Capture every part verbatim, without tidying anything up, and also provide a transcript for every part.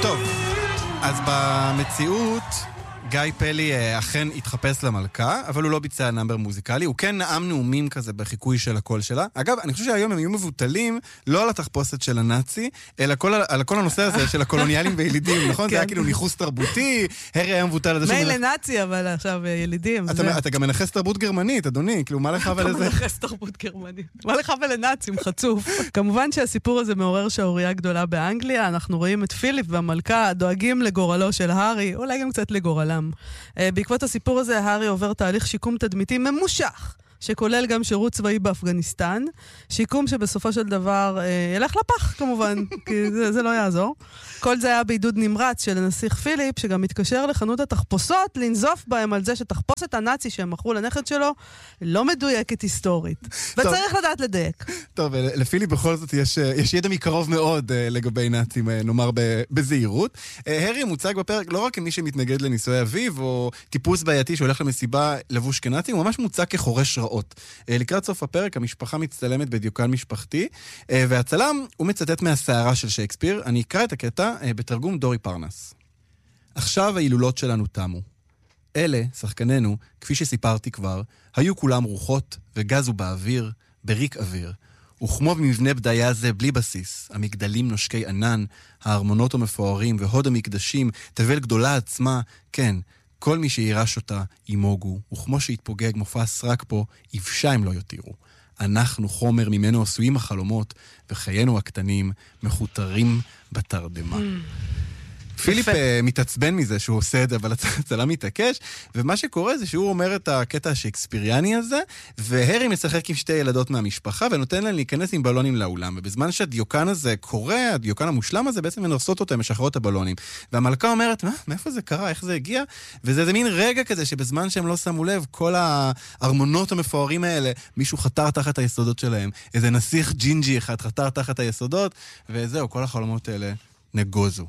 טוב, אז במציאות גיא פלי אכן התחפש למלכה, אבל הוא לא ביצע נאמבר מוזיקלי, הוא כן נאם נאומים כזה בחיקוי של הקול שלה. אגב, אני חושב שהיום הם יהיו מבוטלים לא על התחפושת של הנאצי, אלא כל, על כל הנושא הזה של הקולוניאלים וילידים, נכון? זה היה כאילו ניחוס תרבותי, הרי היה מבוטל על זה מילא נאצי, אבל עכשיו ילידים. אתה גם מנחס תרבות גרמנית, אדוני, כאילו מה לך ולזה? אתה מנחס תרבות גרמנית. מה לך ולנאצים, חצוף. כמובן שהסיפור הזה מעורר שעוריה גדולה באנגליה, אנחנו רואים את פיליפ והמלכה דואגים לגורלו של הארי, אולי גם קצת לגורלם. בעקבות הסיפור הזה, הארי עובר תהליך שיקום תדמיתי ממושך, שכולל גם שירות צבאי באפגניסטן, שיקום שבסופו של דבר אה, ילך לפח כמובן, כי זה, זה לא יעזור. כל זה היה בעידוד נמרץ של הנסיך פיליפ, שגם מתקשר לחנות התחפושות, לנזוף בהם על זה שתחפושת הנאצי שהם מכרו לנכד שלו, לא מדויקת היסטורית. וצריך לדעת לדייק. טוב, לפיליפ בכל זאת יש, יש ידע מקרוב מאוד לגבי נאצים, נאמר בזהירות. הרי מוצג בפרק לא רק כמי שמתנגד לנישואי אביו, או טיפוס בעייתי שהולך למסיבה לבוש כנאצי, הוא ממש מוצג כחורש רעות. לקראת סוף הפרק, המשפחה מצטלמת בדיוקן משפחתי, והצלם הוא מצטט מהסערה של שייקספיר. אני אקרא את הקטע בתרגום דורי פרנס. עכשיו ההילולות שלנו תמו. אלה, שחקנינו, כפי שסיפרתי כבר, היו כולם רוחות וגזו באוויר, בריק אוויר. וכמו במבנה בדיה זה בלי בסיס, המגדלים נושקי ענן, הארמונות המפוארים והוד המקדשים, תבל גדולה עצמה, כן, כל מי שירש אותה ימוגו, וכמו שהתפוגג מופע סרק פה, יבשה הם לא יותירו. אנחנו חומר ממנו עשויים החלומות, וחיינו הקטנים מחותרים בתרדמה. פיליפ מתעצבן מזה שהוא עושה את זה, אבל הצלם מתעקש, ומה שקורה זה שהוא אומר את הקטע השייקספיריאני הזה, והרי משחק עם שתי ילדות מהמשפחה, ונותן להם להיכנס עם בלונים לאולם, ובזמן שהדיוקן הזה קורה, הדיוקן המושלם הזה, בעצם מנרסות אותו, הם משחררות את הבלונים. והמלכה אומרת, מה? מאיפה זה קרה? איך זה הגיע? וזה זה מין רגע כזה, שבזמן שהם לא שמו לב, כל הארמונות המפוארים האלה, מישהו חתר תחת היסודות שלהם. איזה נסיך ג'ינג'י אחד חתר תחת היסודות, וזהו, כל החלומות האלה נגוזו.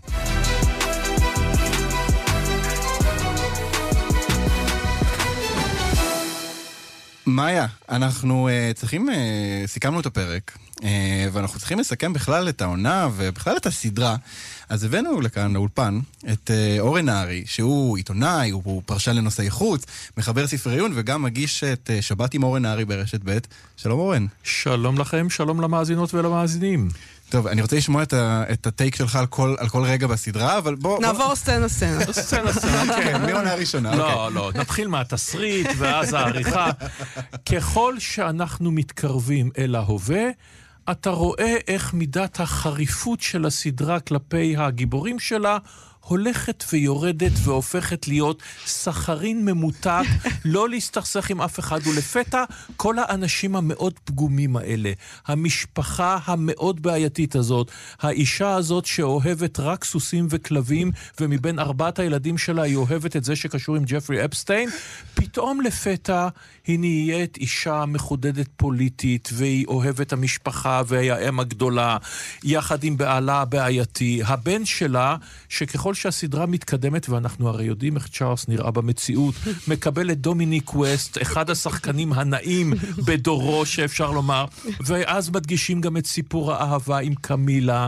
מאיה, אנחנו uh, צריכים, uh, סיכמנו את הפרק, uh, ואנחנו צריכים לסכם בכלל את העונה ובכלל את הסדרה. אז הבאנו לכאן לאולפן את uh, אורן נהרי, שהוא עיתונאי, הוא, הוא פרשן לנושאי חוץ, מחבר ספרי עיון, וגם מגיש את uh, שבת עם אורן נהרי ברשת ב'. שלום אורן. שלום לכם, שלום למאזינות ולמאזינים. טוב, אני רוצה לשמוע את, ה, את הטייק שלך על כל, על כל רגע בסדרה, אבל בוא... נעבור בוא... סצנה סצנה. סצנה סצנה, כן, מעונה הראשונה. לא, לא, נתחיל מהתסריט ואז העריכה. ככל שאנחנו מתקרבים אל ההווה, אתה רואה איך מידת החריפות של הסדרה כלפי הגיבורים שלה, הולכת ויורדת והופכת להיות סחרין ממותק, לא להסתכסך עם אף אחד, ולפתע כל האנשים המאוד פגומים האלה, המשפחה המאוד בעייתית הזאת, האישה הזאת שאוהבת רק סוסים וכלבים, ומבין ארבעת הילדים שלה היא אוהבת את זה שקשור עם ג'פרי אפסטיין, פתאום לפתע היא נהיית אישה מחודדת פוליטית, והיא אוהבת המשפחה והיא האם הגדולה, יחד עם בעלה הבעייתי. הבן שלה, שככל שהסדרה מתקדמת, ואנחנו הרי יודעים איך צ'ארלס נראה במציאות, מקבל את דומיניק ווסט, אחד השחקנים הנאים בדורו שאפשר לומר, ואז מדגישים גם את סיפור האהבה עם קמילה,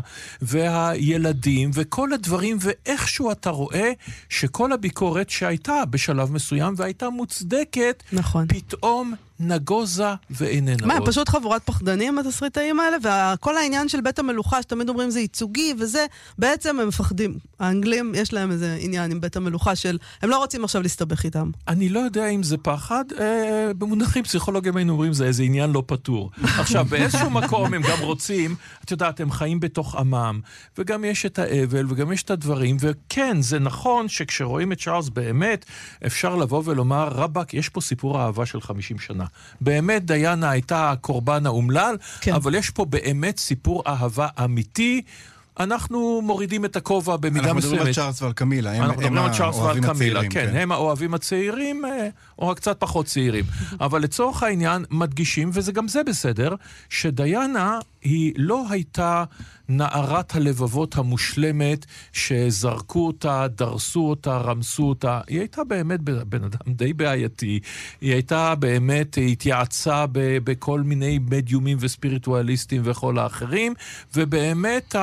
והילדים, וכל הדברים, ואיכשהו אתה רואה שכל הביקורת שהייתה בשלב מסוים, והייתה מוצדקת, נכון. פתאום נגוזה ואיננה מה, עוד. פשוט חבורת פחדנים התסריטאים האלה, וכל העניין של בית המלוכה, שתמיד אומרים זה ייצוגי וזה, בעצם הם מפחדים. האנגלים, יש להם איזה עניין עם בית המלוכה של, הם לא רוצים עכשיו להסתבך איתם. אני לא יודע אם זה פחד, אה, במונחים פסיכולוגיים היינו אומרים, זה איזה עניין לא פתור. עכשיו, באיזשהו מקום הם גם רוצים, את יודעת, הם חיים בתוך עמם, וגם יש את האבל, וגם יש את הדברים, וכן, זה נכון שכשרואים את צ'ארלס באמת, אפשר לבוא ולומר, רבק, יש פה סיפור אהבה של חמישים שנה. באמת דיאנה הייתה הקורבן האומלל, כן. אבל יש פה באמת סיפור אהבה אמיתי. אנחנו מורידים את הכובע במידה מסוימת. אנחנו מדברים על צ'ארלס ועל קמילה. הם, אנחנו מדברים על צ'ארלס ועל קמילה, כן, כן. הם האוהבים הצעירים, או קצת פחות צעירים. אבל לצורך העניין מדגישים, וזה גם זה בסדר, שדיאנה היא לא הייתה נערת הלבבות המושלמת שזרקו אותה, דרסו אותה, רמסו אותה. היא הייתה באמת בן אדם די בעייתי. היא הייתה באמת, התייעצה ב- בכל מיני מדיומים וספיריטואליסטים וכל האחרים, ובאמת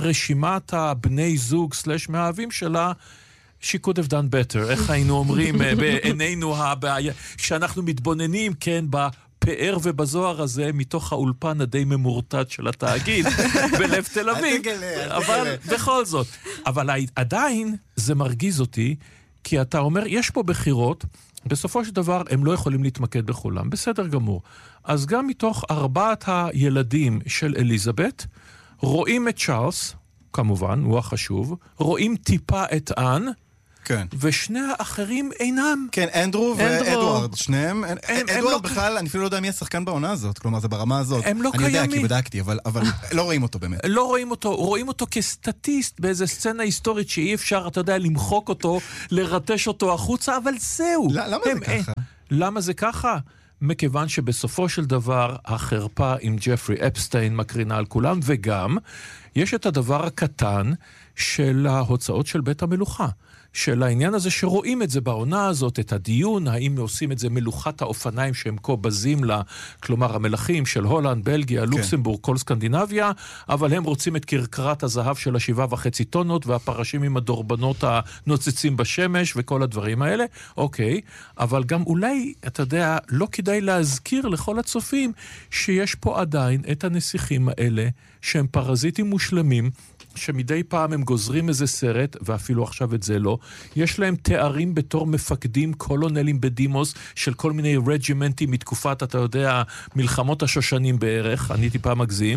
רשימת הבני זוג סלש מאהבים שלה, she could have done better. איך היינו אומרים בעינינו הבעיה, שאנחנו מתבוננים, כן, בפאר ובזוהר הזה, מתוך האולפן הדי ממורטט של התאגיד, בלב תל אביב. אבל בכל זאת. אבל עדיין זה מרגיז אותי, כי אתה אומר, יש פה בחירות, בסופו של דבר הם לא יכולים להתמקד בכולם. בסדר גמור. אז גם מתוך ארבעת הילדים של אליזבת, רואים את צ'ארלס, כמובן, הוא החשוב, רואים טיפה את אן, כן. ושני האחרים אינם. כן, אנדרו ואדוארד, שניהם. אדוארד בכלל, אני אפילו לא יודע מי השחקן בעונה הזאת, כלומר, זה ברמה הזאת. הם לא קיימים. אני יודע, כי בדקתי, אבל לא רואים אותו באמת. לא רואים אותו, רואים אותו כסטטיסט באיזו סצנה היסטורית שאי אפשר, אתה יודע, למחוק אותו, לרטש אותו החוצה, אבל זהו. למה זה ככה? למה זה ככה? מכיוון שבסופו של דבר החרפה עם ג'פרי אפסטיין מקרינה על כולם, וגם יש את הדבר הקטן של ההוצאות של בית המלוכה. של העניין הזה שרואים את זה בעונה הזאת, את הדיון, האם עושים את זה מלוכת האופניים שהם כה בזים לה, כלומר המלכים של הולנד, בלגיה, לוקסמבורג, כל סקנדינביה, אבל הם רוצים את קרקרת הזהב של השבעה וחצי טונות, והפרשים עם הדורבנות הנוצצים בשמש, וכל הדברים האלה. אוקיי, אבל גם אולי, אתה יודע, לא כדאי להזכיר לכל הצופים, שיש פה עדיין את הנסיכים האלה, שהם פרזיטים מושלמים, שמדי פעם הם גוזרים איזה סרט, ואפילו עכשיו את זה לא, יש להם תארים בתור מפקדים קולונלים בדימוס, של כל מיני רג'ימנטים מתקופת, אתה יודע, מלחמות השושנים בערך, אני טיפה מגזים,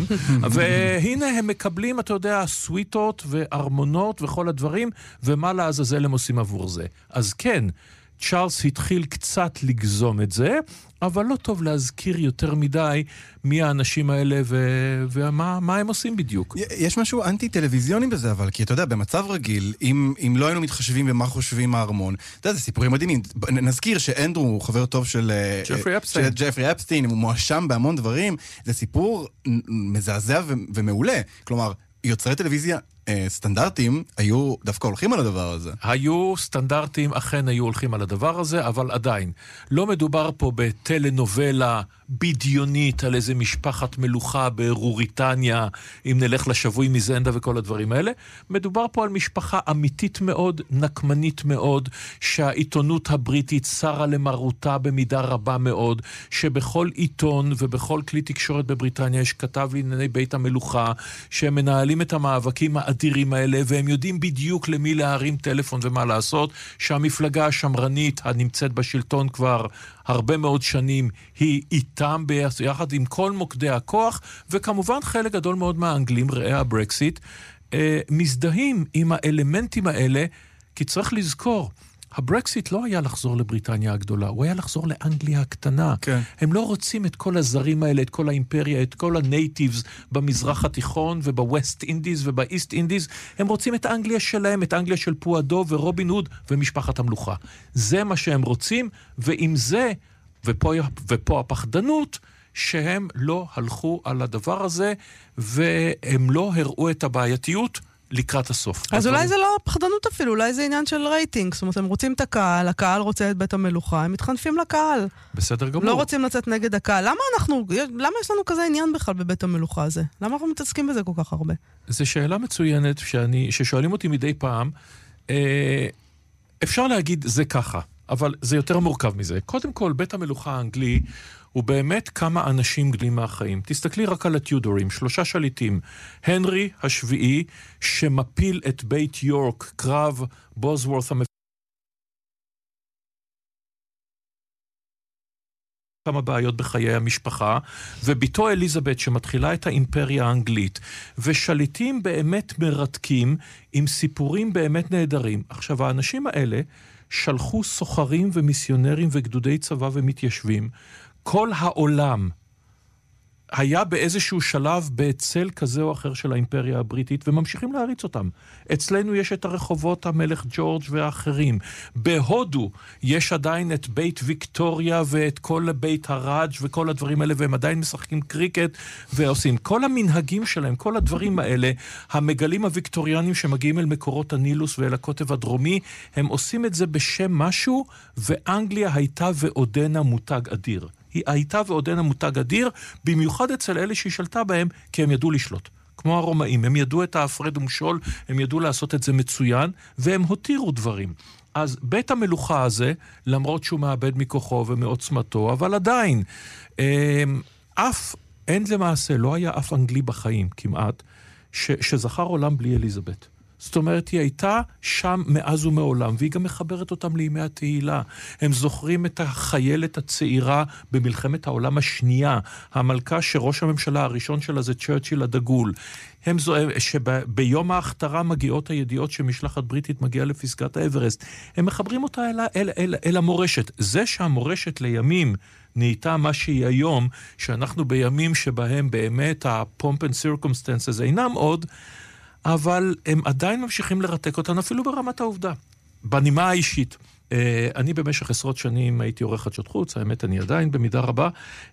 והנה הם מקבלים, אתה יודע, סוויטות וארמונות וכל הדברים, ומה לעזאזל הם עושים עבור זה. אז כן, צ'ארלס התחיל קצת לגזום את זה, אבל לא טוב להזכיר יותר מדי מי האנשים האלה ו- ומה מה הם עושים בדיוק. יש משהו אנטי-טלוויזיוני בזה, אבל כי אתה יודע, במצב רגיל, אם, אם לא היינו מתחשבים במה חושבים הארמון, אתה יודע, זה סיפורים מדהימים. נזכיר שאנדרו הוא חבר טוב של ג'פרי אפסטיין. של ג'פרי אפסטיין, הוא מואשם בהמון דברים. זה סיפור מזעזע ו- ומעולה. כלומר, יוצרי טלוויזיה סטנדרטים היו דווקא הולכים על הדבר הזה. היו סטנדרטים, אכן היו הולכים על הדבר הזה, אבל עדיין, לא מדובר פה בטלנובלה בדיונית על איזה משפחת מלוכה ברוריטניה, אם נלך לשבוי מזנדה וכל הדברים האלה. מדובר פה על משפחה אמיתית מאוד, נקמנית מאוד, שהעיתונות הבריטית שרה למרותה במידה רבה מאוד, שבכל עיתון ובכל כלי תקשורת בבריטניה יש כתב לענייני בית המלוכה, שהם מנהלים את המאבקים האדירים האלה, והם יודעים בדיוק למי להרים טלפון ומה לעשות, שהמפלגה השמרנית הנמצאת בשלטון כבר הרבה מאוד שנים, היא איתם ביחד עם כל מוקדי הכוח, וכמובן חלק גדול מאוד מהאנגלים, ראה הברקסיט, אה, מזדהים עם האלמנטים האלה, כי צריך לזכור, הברקסיט לא היה לחזור לבריטניה הגדולה, הוא היה לחזור לאנגליה הקטנה. כן. הם לא רוצים את כל הזרים האלה, את כל האימפריה, את כל הנייטיבס במזרח התיכון ובווסט אינדיז ובאיסט אינדיז. הם רוצים את האנגליה שלהם, את האנגליה של פועדו ורובין הוד ומשפחת המלוכה. זה מה שהם רוצים, ועם זה, ופה, ופה הפחדנות, שהם לא הלכו על הדבר הזה, והם לא הראו את הבעייתיות לקראת הסוף. אז אולי זה לא פחדנות אפילו, אולי זה עניין של רייטינג. זאת אומרת, הם רוצים את הקהל, הקהל רוצה את בית המלוכה, הם מתחנפים לקהל. בסדר גמור. לא רוצים לצאת נגד הקהל. למה אנחנו, למה יש לנו כזה עניין בכלל בבית המלוכה הזה? למה אנחנו מתעסקים בזה כל כך הרבה? זו שאלה מצוינת שאני, ששואלים אותי מדי פעם. אה, אפשר להגיד זה ככה, אבל זה יותר מורכב מזה. קודם כל, בית המלוכה האנגלי הוא באמת כמה אנשים גדולים מהחיים. תסתכלי רק על הטיודורים, שלושה שליטים. הנרי השביעי, שמפיל את בית יורק, קרב בוזוורת' המפ... כמה בעיות בחיי המשפחה, וביתו אליזבת שמתחילה את האימפריה האנגלית, ושליטים באמת מרתקים, עם סיפורים באמת נהדרים. עכשיו, האנשים האלה שלחו סוחרים ומיסיונרים וגדודי צבא ומתיישבים, כל העולם היה באיזשהו שלב בצל כזה או אחר של האימפריה הבריטית, וממשיכים להריץ אותם. אצלנו יש את הרחובות המלך ג'ורג' ואחרים. בהודו יש עדיין את בית ויקטוריה ואת כל בית הראג' וכל הדברים האלה, והם עדיין משחקים קריקט ועושים. כל המנהגים שלהם, כל הדברים האלה, המגלים הוויקטוריאנים שמגיעים אל מקורות הנילוס ואל הקוטב הדרומי, הם עושים את זה בשם משהו, ואנגליה הייתה ועודנה מותג אדיר. היא הייתה ועודנה מותג אדיר, במיוחד אצל אלה שהיא שלטה בהם, כי הם ידעו לשלוט. כמו הרומאים. הם ידעו את ההפרד ומשול, הם ידעו לעשות את זה מצוין, והם הותירו דברים. אז בית המלוכה הזה, למרות שהוא מאבד מכוחו ומעוצמתו, אבל עדיין, אף, אין למעשה, לא היה אף אנגלי בחיים כמעט, ש, שזכר עולם בלי אליזבת. זאת אומרת, היא הייתה שם מאז ומעולם, והיא גם מחברת אותם לימי התהילה. הם זוכרים את החיילת הצעירה במלחמת העולם השנייה, המלכה שראש הממשלה הראשון שלה זה צ'רצ'יל הדגול. הם זוהים שביום ההכתרה מגיעות הידיעות שמשלחת בריטית מגיעה לפסגת האברסט. הם מחברים אותה אל, אל, אל, אל המורשת. זה שהמורשת לימים נהייתה מה שהיא היום, שאנחנו בימים שבהם באמת ה-pomp and circumstances אינם עוד, אבל הם עדיין ממשיכים לרתק אותנו אפילו ברמת העובדה. בנימה האישית, אני במשך עשרות שנים הייתי עורך חדשות חוץ, האמת אני עדיין במידה רבה,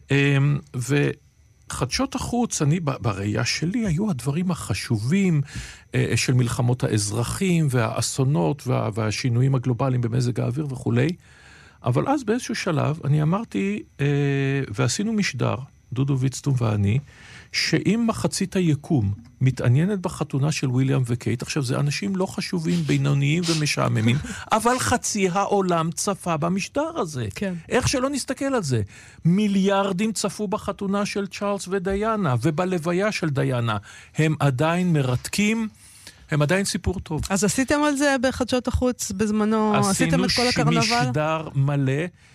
וחדשות החוץ, אני בראייה שלי, היו הדברים החשובים של מלחמות האזרחים והאסונות והשינויים הגלובליים במזג האוויר וכו'. אבל אז באיזשהו שלב אני אמרתי, ועשינו משדר, דודו ויצטום ואני, שאם מחצית היקום מתעניינת בחתונה של וויליאם וקייט, עכשיו זה אנשים לא חשובים, בינוניים ומשעממים, אבל חצי העולם צפה במשדר הזה. כן. איך שלא נסתכל על זה. מיליארדים צפו בחתונה של צ'ארלס ודיינה, ובלוויה של דיינה. הם עדיין מרתקים, הם עדיין סיפור טוב. אז עשיתם על זה בחדשות החוץ בזמנו? עשיתם את כל הקרנבל? עשינו משדר מלא,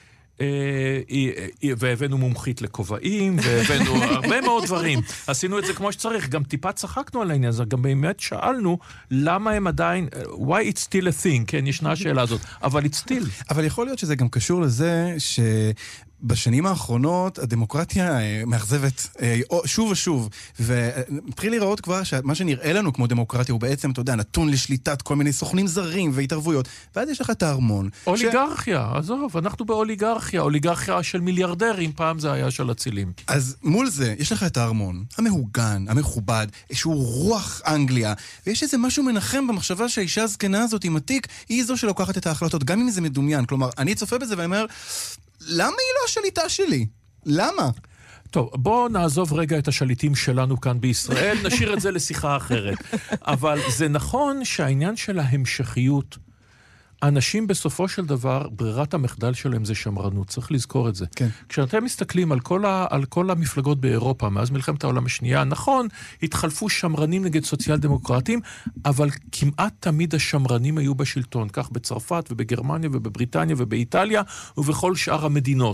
והבאנו מומחית לכובעים, והבאנו הרבה מאוד דברים. עשינו את זה כמו שצריך, גם טיפה צחקנו על העניין הזה, גם באמת שאלנו למה הם עדיין, why it's still a thing, כן, ישנה השאלה הזאת, אבל it's still. אבל יכול להיות שזה גם קשור לזה ש... בשנים האחרונות הדמוקרטיה מאכזבת שוב ושוב, ומתחיל לראות כבר שמה שנראה לנו כמו דמוקרטיה הוא בעצם, אתה יודע, נתון לשליטת כל מיני סוכנים זרים והתערבויות, ואז יש לך את הארמון. אוליגרכיה, עזוב, אנחנו באוליגרכיה, אוליגרכיה של מיליארדרים, פעם זה היה של הצילים. אז מול זה, יש לך את הארמון, המהוגן, המכובד, שהוא רוח אנגליה, ויש איזה משהו מנחם במחשבה שהאישה הזקנה הזאת עם התיק, היא זו שלוקחת את ההחלטות, גם אם זה מדומיין. כלומר, אני צופה בזה ואני אומר, למה היא לא השליטה שלי? למה? טוב, בואו נעזוב רגע את השליטים שלנו כאן בישראל, נשאיר את זה לשיחה אחרת. אבל זה נכון שהעניין של ההמשכיות, אנשים בסופו של דבר, ברירת המחדל שלהם זה שמרנות, צריך לזכור את זה. כן. כשאתם מסתכלים על כל, ה, על כל המפלגות באירופה, מאז מלחמת העולם השנייה, נכון, התחלפו שמרנים נגד סוציאל דמוקרטים, אבל כמעט תמיד השמרנים היו בשלטון, כך בצרפת ובגרמניה ובבריטניה ובאיטליה ובכל שאר המדינות.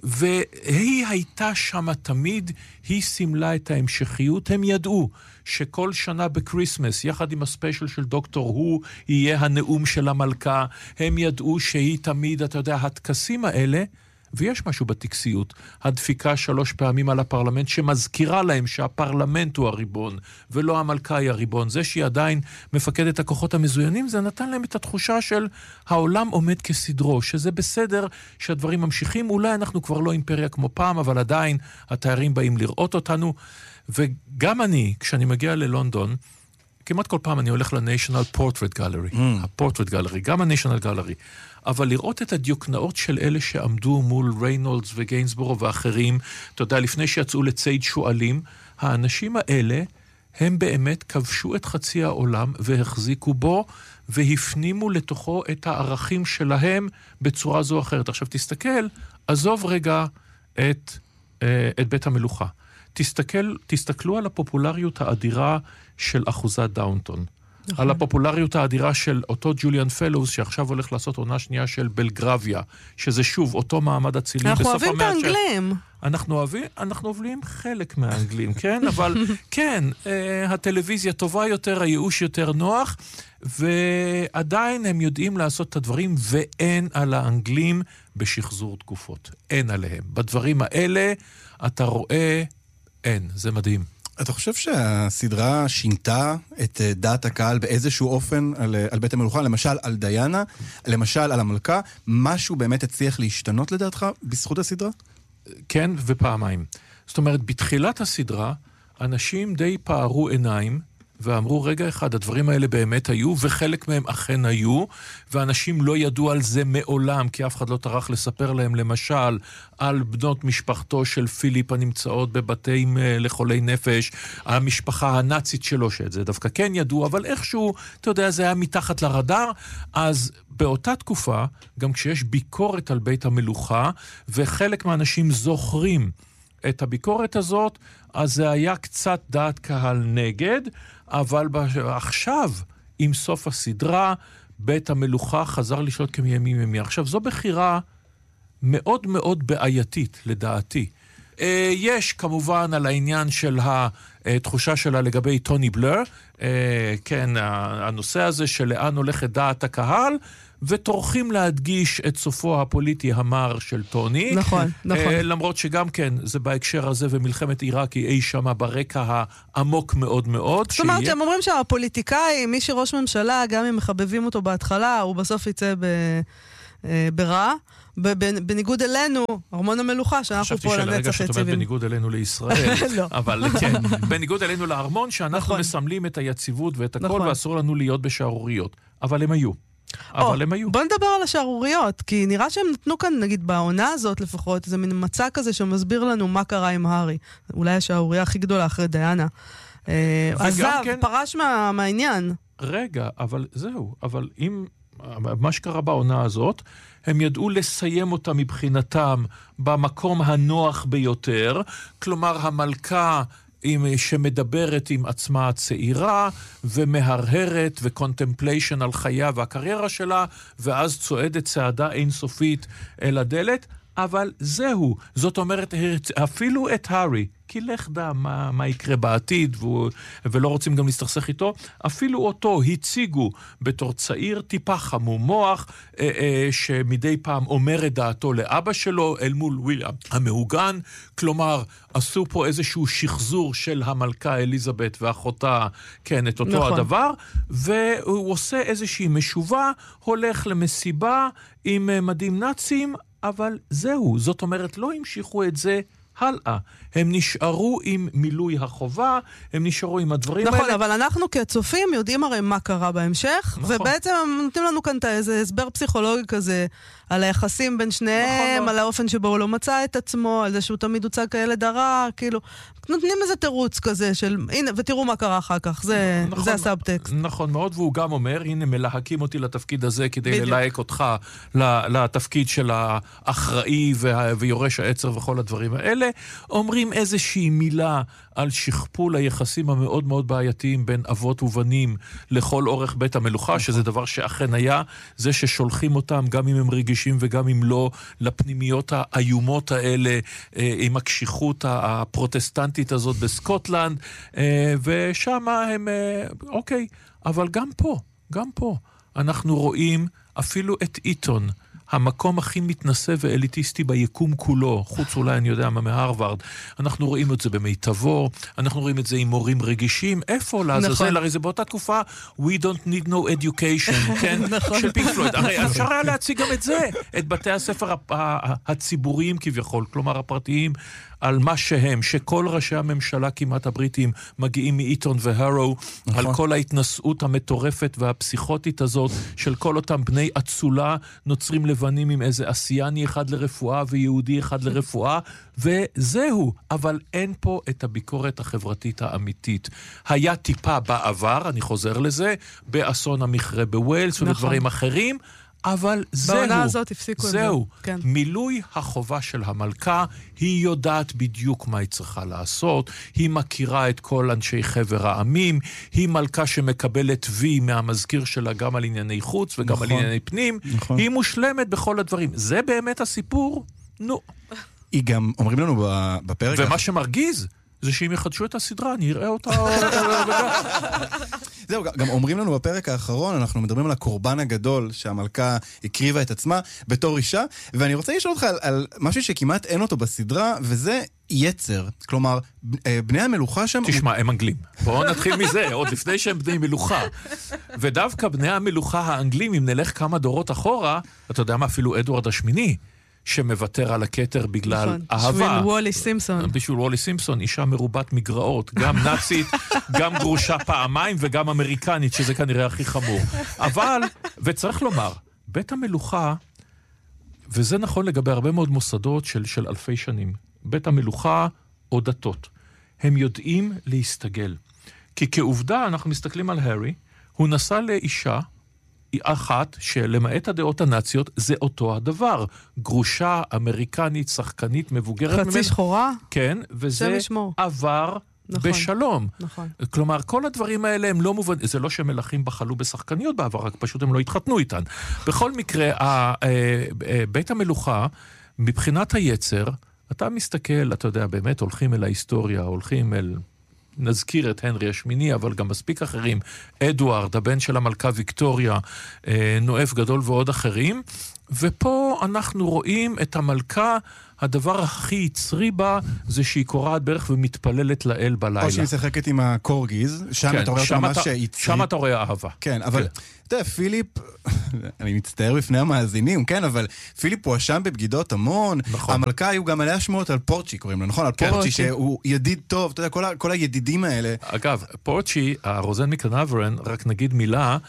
והיא הייתה שמה תמיד, היא סימלה את ההמשכיות, הם ידעו שכל שנה בקריסמס, יחד עם הספיישל של דוקטור הו, יהיה הנאום של המלכה, הם ידעו שהיא תמיד, אתה יודע, התקסים האלה, ויש משהו בטקסיות, הדפיקה שלוש פעמים על הפרלמנט, שמזכירה להם שהפרלמנט הוא הריבון, ולא המלכה היא הריבון. זה שהיא עדיין מפקדת הכוחות המזוינים, זה נתן להם את התחושה של העולם עומד כסדרו, שזה בסדר שהדברים ממשיכים, אולי אנחנו כבר לא אימפריה כמו פעם, אבל עדיין התיירים באים לראות אותנו, וגם אני, כשאני מגיע ללונדון, כמעט כל פעם אני הולך ל-National Portrait Gallery, mm. ה-Portrait Gallery, גם ה-National Gallery, אבל לראות את הדיוקנאות של אלה שעמדו מול ריינולדס וגיינסבורו ואחרים, אתה יודע, לפני שיצאו לציד שואלים, האנשים האלה, הם באמת כבשו את חצי העולם והחזיקו בו, והפנימו לתוכו את הערכים שלהם בצורה זו או אחרת. עכשיו תסתכל, עזוב רגע את, את בית המלוכה. תסתכל, תסתכלו על הפופולריות האדירה של אחוזת דאונטון. נכון. על הפופולריות האדירה של אותו ג'וליאן פלוז, שעכשיו הולך לעשות עונה שנייה של בלגרביה, שזה שוב אותו מעמד הצילים בסוף המאה. אנחנו אוהבים את האנגלים. אנחנו אוהבים, אנחנו אוהבים חלק מהאנגלים, כן? אבל כן, הטלוויזיה טובה יותר, הייאוש יותר נוח, ועדיין הם יודעים לעשות את הדברים, ואין על האנגלים בשחזור תקופות. אין עליהם. בדברים האלה אתה רואה, אין. זה מדהים. אתה חושב שהסדרה שינתה את דעת הקהל באיזשהו אופן על, על בית המלוכה, למשל על דיינה, למשל על המלכה, משהו באמת הצליח להשתנות לדעתך בזכות הסדרה? כן, ופעמיים. זאת אומרת, בתחילת הסדרה, אנשים די פערו עיניים ואמרו, רגע אחד, הדברים האלה באמת היו, וחלק מהם אכן היו, ואנשים לא ידעו על זה מעולם, כי אף אחד לא טרח לספר להם, למשל, על בנות משפחתו של פיליפ הנמצאות בבתים לחולי נפש, המשפחה הנאצית שלו, שאת זה דווקא כן ידעו, אבל איכשהו, אתה יודע, זה היה מתחת לרדאר, אז באותה תקופה, גם כשיש ביקורת על בית המלוכה, וחלק מהאנשים זוכרים את הביקורת הזאת, אז זה היה קצת דעת קהל נגד, אבל עכשיו, עם סוף הסדרה, בית המלוכה חזר לשלוט כמימים ימי. עכשיו, זו בחירה מאוד מאוד בעייתית, לדעתי. יש כמובן על העניין של התחושה שלה לגבי טוני בלר, כן, הנושא הזה שלאן הולכת דעת הקהל, וטורחים להדגיש את סופו הפוליטי המר של טוני. נכון, נכון. למרות שגם כן, זה בהקשר הזה, ומלחמת עיראק היא אי שמה ברקע העמוק מאוד מאוד. זאת אומרת, הם אומרים שהפוליטיקאי, מי שראש ממשלה, גם אם מחבבים אותו בהתחלה, הוא בסוף יצא ב... ברע, בניגוד אלינו, ארמון המלוכה, שאנחנו פה לנצח יציבים. חשבתי שלרגע שאת אומרת בניגוד אלינו לישראל, אבל כן, בניגוד אלינו לארמון, שאנחנו מסמלים את היציבות ואת הכל, ואסור לנו להיות בשערוריות. אבל הם היו. אבל הם היו. בוא נדבר על השערוריות, כי נראה שהם נתנו כאן, נגיד, בעונה הזאת לפחות, זה מין מצע כזה שמסביר לנו מה קרה עם הארי. אולי השערוריה הכי גדולה אחרי דיאנה. עזב, פרש מהעניין. רגע, אבל זהו, אבל אם... מה שקרה בעונה הזאת, הם ידעו לסיים אותה מבחינתם במקום הנוח ביותר, כלומר המלכה שמדברת עם עצמה הצעירה, ומהרהרת וקונטמפליישן על חייה והקריירה שלה, ואז צועדת צעדה אינסופית אל הדלת, אבל זהו, זאת אומרת, אפילו את הארי, כי לך דע מה, מה יקרה בעתיד, והוא, ולא רוצים גם להסתכסך איתו, אפילו אותו הציגו בתור צעיר טיפה חמום מוח, אה, אה, שמדי פעם אומר את דעתו לאבא שלו, אל מול וויליאם המהוגן, כלומר, עשו פה איזשהו שחזור של המלכה אליזבת ואחותה, כן, את אותו נכון. הדבר, והוא עושה איזושהי משובה, הולך למסיבה עם מדים נאצים, אבל זהו, זאת אומרת, לא המשיכו את זה הלאה. הם נשארו עם מילוי החובה, הם נשארו עם הדברים נכון, האלה. נכון, אבל אנחנו כצופים יודעים הרי מה קרה בהמשך, נכון. ובעצם הם נותנים לנו כאן איזה הסבר פסיכולוגי כזה, על היחסים בין שניהם, נכון, על האופן שבו הוא לא מצא את עצמו, על זה שהוא תמיד הוצג כילד הרע, כאילו, נותנים איזה תירוץ כזה של, הנה, ותראו מה קרה אחר כך, זה, נכון, זה הסאבטקסט. נכון מאוד, והוא גם אומר, הנה, מלהקים אותי לתפקיד הזה, כדי בדיוק. ללהק אותך לתפקיד של האחראי ויורש העצר וכל הדברים האלה. אומרים איזושהי מילה על שכפול היחסים המאוד מאוד בעייתיים בין אבות ובנים לכל אורך בית המלוכה, שזה דבר שאכן היה, זה ששולחים אותם, גם אם הם רגישים וגם אם לא, לפנימיות האיומות האלה, עם הקשיחות הפרוטסטנטית הזאת בסקוטלנד, ושם הם, אוקיי, אבל גם פה, גם פה, אנחנו רואים אפילו את איתון, המקום הכי מתנשא ואליטיסטי ביקום כולו, חוץ אולי אני יודע מה מהרווארד, אנחנו רואים את זה במיטבו, אנחנו רואים את זה עם מורים רגישים, איפה לעזאזל? נכון. הרי זה באותה תקופה, we don't need no education, כן? נכון. של פינק פלויד. הרי אפשר היה להציג גם את זה, את בתי הספר הציבוריים כביכול, כלומר הפרטיים, על מה שהם, שכל ראשי הממשלה כמעט הבריטים מגיעים מאיתון והרו, נכון. על כל ההתנסות המטורפת והפסיכוטית הזאת, של כל אותם בני אצולה, נוצרים לבנים עם איזה אסיאני אחד לרפואה ויהודי אחד לרפואה, וזהו, אבל אין פה את הביקורת החברתית האמיתית. היה טיפה בעבר, אני חוזר לזה, באסון המכרה בווילס נכון. ובדברים אחרים, אבל זהו, בעונה הזאת הפסיקו זהו, כן. מילוי החובה של המלכה, היא יודעת בדיוק מה היא צריכה לעשות, היא מכירה את כל אנשי חבר העמים, היא מלכה שמקבלת וי מהמזכיר שלה גם על ענייני חוץ וגם נכון. על ענייני פנים, נכון. היא מושלמת בכל הדברים. זה באמת הסיפור? נו. היא גם, אומרים לנו בפרק... ומה שמרגיז, זה שאם יחדשו את הסדרה, אני אראה אותה... זהו, גם אומרים לנו בפרק האחרון, אנחנו מדברים על הקורבן הגדול שהמלכה הקריבה את עצמה בתור אישה, ואני רוצה לשאול אותך על, על משהו שכמעט אין אותו בסדרה, וזה יצר. כלומר, בני המלוכה שם... תשמע, הם אנגלים. בואו נתחיל מזה, עוד לפני שהם בני מלוכה. ודווקא בני המלוכה האנגלים, אם נלך כמה דורות אחורה, אתה יודע מה, אפילו אדוארד השמיני, שמוותר על הכתר בגלל נכון, אהבה. בשביל וולי סימפסון. בשביל וולי סימפסון, אישה מרובת מגרעות, גם נאצית, גם גרושה פעמיים וגם אמריקנית, שזה כנראה הכי חמור. אבל, וצריך לומר, בית המלוכה, וזה נכון לגבי הרבה מאוד מוסדות של, של אלפי שנים, בית המלוכה או דתות, הם יודעים להסתגל. כי כעובדה אנחנו מסתכלים על הארי, הוא נסע לאישה, אחת שלמעט הדעות הנאציות זה אותו הדבר. גרושה, אמריקנית, שחקנית, מבוגרת. חצי שחורה? כן, וזה עבר נכון, בשלום. נכון. כלומר, כל הדברים האלה הם לא מובנים, זה לא שמלכים בחלו בשחקניות בעבר, רק פשוט הם לא התחתנו איתן. בכל מקרה, בית המלוכה, מבחינת היצר, אתה מסתכל, אתה יודע, באמת הולכים אל ההיסטוריה, הולכים אל... נזכיר את הנרי השמיני, אבל גם מספיק אחרים, אדוארד, הבן של המלכה ויקטוריה, נואף גדול ועוד אחרים, ופה אנחנו רואים את המלכה, הדבר הכי יצרי בה, זה שהיא קורעת ברך ומתפללת לאל בלילה. או שהיא משחקת עם הקורגיז, שם כן, אתה רואה אותה ממש יצרי. שם אתה רואה אהבה. כן, אבל, כן. אתה יודע, פיליפ, אני מצטער בפני המאזינים, כן, אבל פיליפ הוא אשם בבגידות המון, נכון. המלכה היו גם עליה שמות על פורצ'י, קוראים לו, נכון? על כן. פורצ'י, שהוא ידיד טוב, אתה יודע, כל, ה, כל הידידים האלה. אגב, פורצ'י, הרוזן מקנברן, רק נגיד מילה,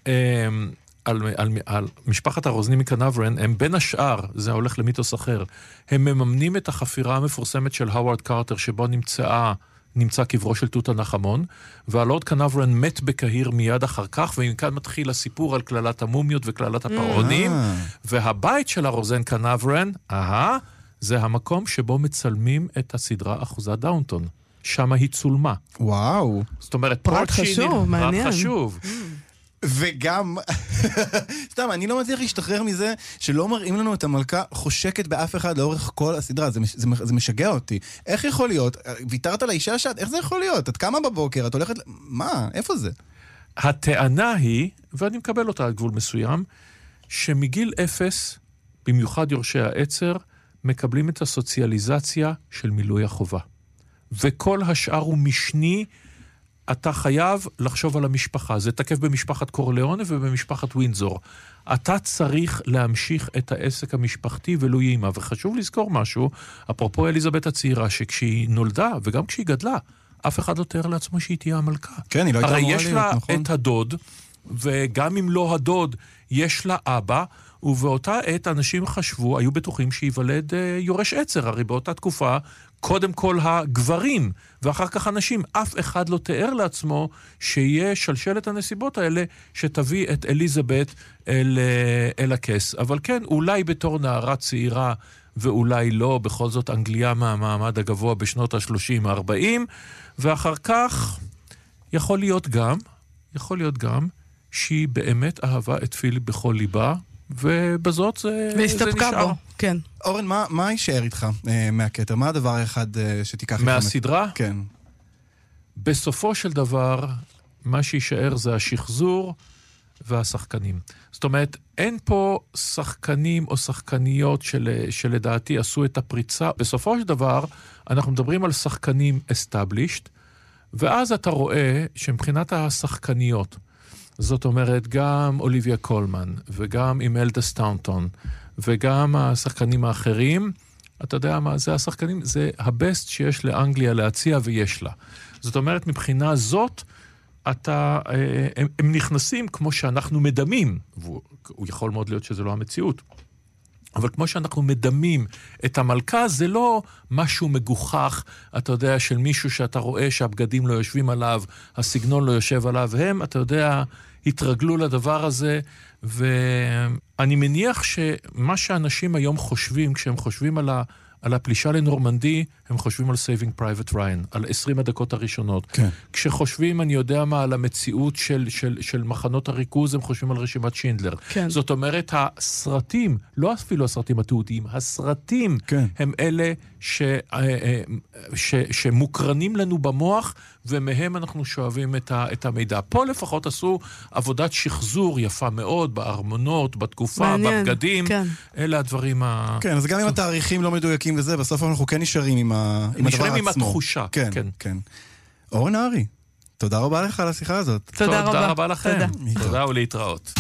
על, על, על משפחת הרוזנים מקנברן, הם בין השאר, זה הולך למיתוס אחר, הם מממנים את החפירה המפורסמת של הווארד קרטר, שבו נמצאה, נמצא קברו של תות הנחמון, והלורד קנברן מת בקהיר מיד אחר כך, ומכאן מתחיל הסיפור על כללת המומיות וכללת הפרעונים, והבית של הרוזן קנברן, אהה, זה המקום שבו מצלמים את הסדרה אחוזת דאונטון. שם היא צולמה. וואו. זאת אומרת, פרט חשוב, מעניין. פרט חשוב. וגם, סתם, אני לא מצליח להשתחרר מזה שלא מראים לנו את המלכה חושקת באף אחד לאורך כל הסדרה, זה, זה, זה משגע אותי. איך יכול להיות? ויתרת לאישה שאת, איך זה יכול להיות? את קמה בבוקר, את הולכת, מה? איפה זה? הטענה היא, ואני מקבל אותה על גבול מסוים, שמגיל אפס, במיוחד יורשי העצר, מקבלים את הסוציאליזציה של מילוי החובה. וכל השאר הוא משני, אתה חייב לחשוב על המשפחה. זה תקף במשפחת קורליאונה ובמשפחת ווינזור. אתה צריך להמשיך את העסק המשפחתי ולא יאימה. וחשוב לזכור משהו, אפרופו אליזבת הצעירה, שכשהיא נולדה וגם כשהיא גדלה, אף אחד לא תאר לעצמו שהיא תהיה המלכה. כן, היא לא הייתה אמורה להיות, נכון. הרי יש לה את הדוד, וגם אם לא הדוד, יש לה אבא, ובאותה עת אנשים חשבו, היו בטוחים שיוולד אה, יורש עצר, הרי באותה תקופה, קודם כל הגברים, ואחר כך אנשים, אף אחד לא תיאר לעצמו שיהיה שלשלת הנסיבות האלה, שתביא את אליזבת אל, אל הכס. אבל כן, אולי בתור נערה צעירה, ואולי לא, בכל זאת אנגליה מהמעמד הגבוה בשנות ה-שלושים ה-ארבעים, ואחר כך יכול להיות גם, יכול להיות גם, שהיא באמת אהבה את פיליפ בכל ליבה, ובזאת זה, זה נשאר. בו, כן. אורן, מה, מה יישאר איתך אה, מהכתר? מה הדבר האחד אה, שתיקח איתך? מהסדרה? כן. בסופו של דבר, מה שישאר זה השחזור והשחקנים. זאת אומרת, אין פה שחקנים או שחקניות של, שלדעתי עשו את הפריצה. בסופו של דבר, אנחנו מדברים על שחקנים established, ואז אתה רואה שמבחינת השחקניות, זאת אומרת, גם אוליביה קולמן, וגם אימלדה סטאונטון, וגם השחקנים האחרים, אתה יודע מה, זה השחקנים, זה הבסט שיש לאנגליה להציע ויש לה. זאת אומרת, מבחינה זאת, אתה, הם, הם נכנסים כמו שאנחנו מדמים, והוא יכול מאוד להיות שזה לא המציאות, אבל כמו שאנחנו מדמים את המלכה, זה לא משהו מגוחך, אתה יודע, של מישהו שאתה רואה שהבגדים לא יושבים עליו, הסגנון לא יושב עליו, הם, אתה יודע, התרגלו לדבר הזה, ואני מניח שמה שאנשים היום חושבים, כשהם חושבים על, ה, על הפלישה לנורמנדי, הם חושבים על Saving Private Ryan, על עשרים הדקות הראשונות. כן. כשחושבים, אני יודע מה, על המציאות של, של, של מחנות הריכוז, הם חושבים על רשימת שינדלר. כן. זאת אומרת, הסרטים, לא אפילו הסרטים התיעודיים, הסרטים כן. הם אלה ש, ש, שמוקרנים לנו במוח, ומהם אנחנו שואבים את, ה, את המידע. פה לפחות עשו עבודת שחזור יפה מאוד, בארמונות, בתקופה, מעניין, בבגדים. כן. אלה הדברים ה... כן, אז גם אם התאריכים לא מדויקים וזה, בסוף אנחנו כן נשארים עם ה... עם הדבר עצמו. עם התחושה. כן, כן. כן. אורן נהרי, תודה רבה לך על השיחה הזאת. תודה, תודה רבה. רבה לכם. תודה, תודה ולהתראות.